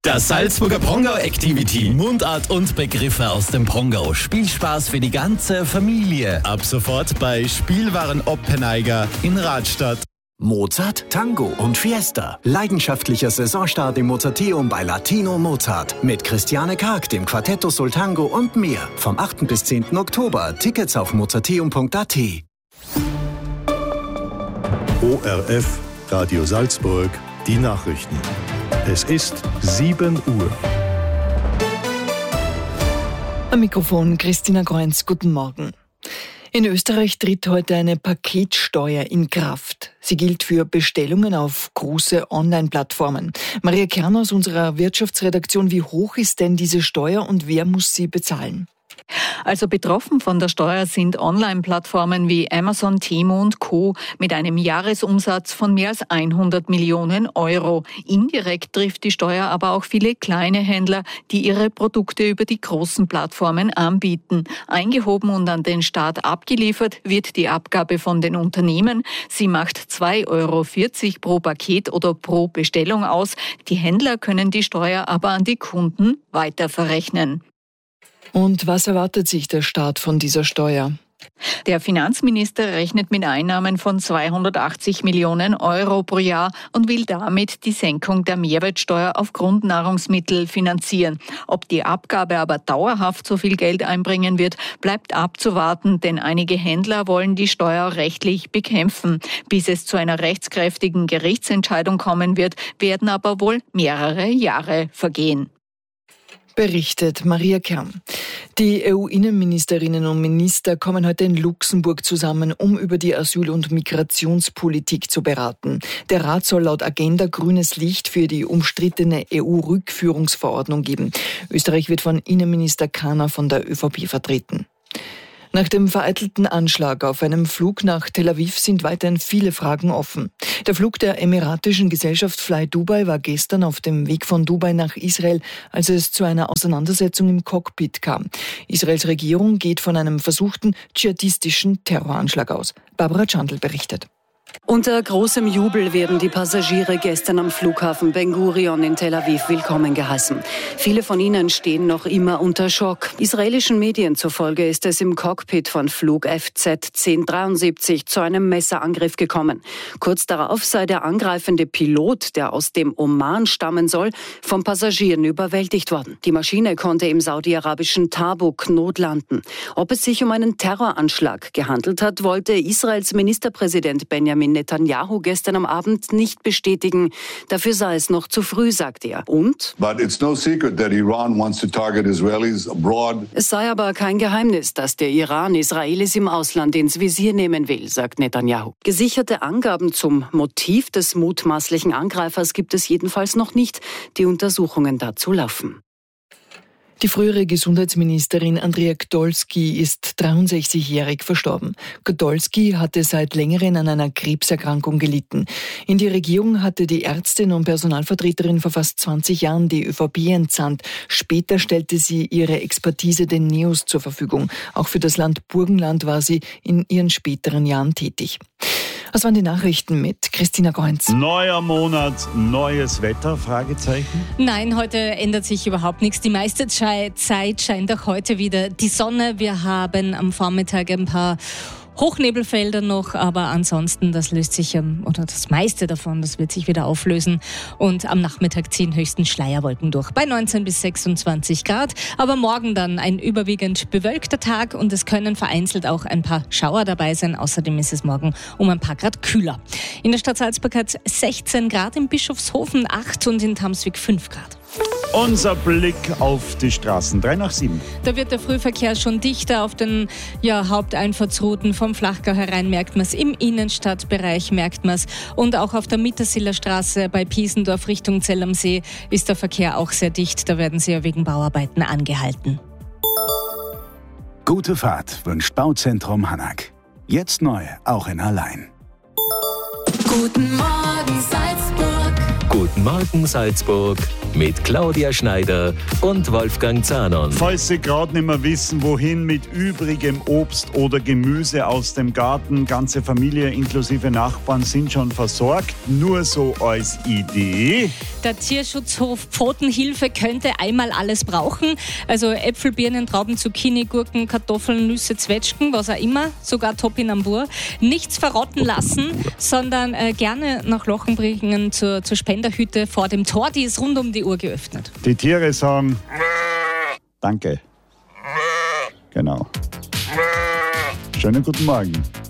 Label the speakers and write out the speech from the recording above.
Speaker 1: Das Salzburger Pongau Activity. Mundart und Begriffe aus dem Pongau. Spielspaß für die ganze Familie. Ab sofort bei Spielwaren Oppeneiger in Radstadt.
Speaker 2: Mozart, Tango und Fiesta. Leidenschaftlicher Saisonstart im Mozarteum bei Latino Mozart. Mit Christiane Karg, dem Quartetto Sul Tango und mehr. Vom 8. bis 10. Oktober. Tickets auf mozarteum.at.
Speaker 3: ORF Radio Salzburg, die Nachrichten. Es ist 7 Uhr.
Speaker 4: Am Mikrofon Christina Kreunz, guten Morgen. In Österreich tritt heute eine Paketsteuer in Kraft. Sie gilt für Bestellungen auf große Online-Plattformen. Maria Kern aus unserer Wirtschaftsredaktion, wie hoch ist denn diese Steuer und wer muss sie bezahlen?
Speaker 5: Also betroffen von der Steuer sind Online-Plattformen wie Amazon, Temu und Co. mit einem Jahresumsatz von mehr als 100 Millionen Euro. Indirekt trifft die Steuer aber auch viele kleine Händler, die ihre Produkte über die großen Plattformen anbieten. Eingehoben und an den Staat abgeliefert wird die Abgabe von den Unternehmen. Sie macht 2,40 Euro pro Paket oder pro Bestellung aus. Die Händler können die Steuer aber an die Kunden weiterverrechnen.
Speaker 4: Und was erwartet sich der Staat von dieser Steuer?
Speaker 5: Der Finanzminister rechnet mit Einnahmen von 280 Millionen Euro pro Jahr und will damit die Senkung der Mehrwertsteuer auf Grundnahrungsmittel finanzieren. Ob die Abgabe aber dauerhaft so viel Geld einbringen wird, bleibt abzuwarten, denn einige Händler wollen die Steuer rechtlich bekämpfen. Bis es zu einer rechtskräftigen Gerichtsentscheidung kommen wird, werden aber wohl mehrere Jahre vergehen.
Speaker 4: Berichtet Maria Kern. Die EU-Innenministerinnen und Minister kommen heute in Luxemburg zusammen, um über die Asyl- und Migrationspolitik zu beraten. Der Rat soll laut Agenda grünes Licht für die umstrittene EU-Rückführungsverordnung geben. Österreich wird von Innenminister Kahner von der ÖVP vertreten. Nach dem vereitelten Anschlag auf einem Flug nach Tel Aviv sind weiterhin viele Fragen offen. Der Flug der emiratischen Gesellschaft Fly Dubai war gestern auf dem Weg von Dubai nach Israel, als es zu einer Auseinandersetzung im Cockpit kam. Israels Regierung geht von einem versuchten dschihadistischen Terroranschlag aus. Barbara Chandl berichtet.
Speaker 6: Unter großem Jubel werden die Passagiere gestern am Flughafen Ben Gurion in Tel Aviv willkommen geheißen. Viele von ihnen stehen noch immer unter Schock. Israelischen Medien zufolge ist es im Cockpit von Flug FZ 1073 zu einem Messerangriff gekommen. Kurz darauf sei der angreifende Pilot, der aus dem Oman stammen soll, von Passagieren überwältigt worden. Die Maschine konnte im saudi-arabischen Tabuk notlanden. Ob es sich um einen Terroranschlag gehandelt hat, wollte Israels Ministerpräsident Benjamin Netanyahu gestern am Abend nicht bestätigen. Dafür sei es noch zu früh, sagt er. Und? Es sei aber kein Geheimnis, dass der Iran Israelis im Ausland ins Visier nehmen will, sagt Netanyahu. Gesicherte Angaben zum Motiv des mutmaßlichen Angreifers gibt es jedenfalls noch nicht. Die Untersuchungen dazu laufen.
Speaker 4: Die frühere Gesundheitsministerin Andrea Gdolski ist 63-jährig verstorben. Gdolski hatte seit längerem an einer Krebserkrankung gelitten. In die Regierung hatte die Ärztin und Personalvertreterin vor fast 20 Jahren die ÖVP entsandt. Später stellte sie ihre Expertise den Neos zur Verfügung. Auch für das Land Burgenland war sie in ihren späteren Jahren tätig. Das waren die Nachrichten mit Christina Kreunz.
Speaker 7: Neuer Monat, neues Wetter? Fragezeichen?
Speaker 8: Nein, heute ändert sich überhaupt nichts. Die meiste Zeit scheint auch heute wieder die Sonne. Wir haben am Vormittag ein paar Hochnebelfelder noch, aber ansonsten, das löst sich, oder das meiste davon, das wird sich wieder auflösen. Und am Nachmittag ziehen höchstens Schleierwolken durch, bei 19 bis 26 Grad. Aber morgen dann ein überwiegend bewölkter Tag und es können vereinzelt auch ein paar Schauer dabei sein. Außerdem ist es morgen um ein paar Grad kühler. In der Stadt Salzburg hat es 16 Grad, in Bischofshofen 8 und in Tamswig 5 Grad.
Speaker 7: Unser Blick auf die Straßen. 3 nach 7.
Speaker 8: Da wird der Frühverkehr schon dichter auf den Haupteinfahrtsrouten vom Flachgau herein, merkt man es. Im Innenstadtbereich merkt man es. Und auch auf der Mittersiller Straße bei Piesendorf Richtung Zell am See ist der Verkehr auch sehr dicht. Da werden sie ja wegen Bauarbeiten angehalten.
Speaker 9: Gute Fahrt wünscht Bauzentrum Hanak. Jetzt neu, auch in Allein.
Speaker 10: Guten Morgen Salzburg.
Speaker 1: Guten Morgen Salzburg.
Speaker 10: mit Claudia Schneider und Wolfgang Zahnon.
Speaker 7: Falls Sie gerade nicht mehr wissen, wohin mit übrigem Obst oder Gemüse aus dem Garten, ganze Familie inklusive Nachbarn sind schon versorgt. Nur so als Idee.
Speaker 8: Der Tierschutzhof Pfotenhilfe könnte einmal alles brauchen. Also Äpfel, Birnen, Trauben, Zucchini, Gurken, Kartoffeln, Nüsse, Zwetschgen, was auch immer, sogar Topinambur. Nichts verrotten lassen, sondern gerne nach Lochen bringen zur Spenderhütte vor dem Tor. Die ist rund um die Uhr geöffnet.
Speaker 7: Die Tiere sagen Danke. Genau. Schönen guten Morgen.